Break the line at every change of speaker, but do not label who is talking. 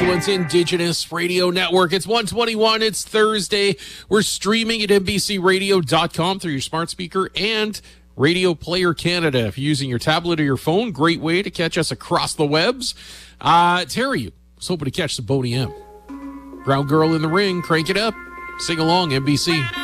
Excellence Indigenous Radio Network. It's 1:21. It's Thursday. We're streaming at NBCRadio.com through your smart speaker and Radio Player Canada. If you're using your tablet or your phone, great way to catch us across the webs. Terry, I was hoping to catch the Boney M. Brown Girl in the Ring. Crank it up. Sing along, NBC.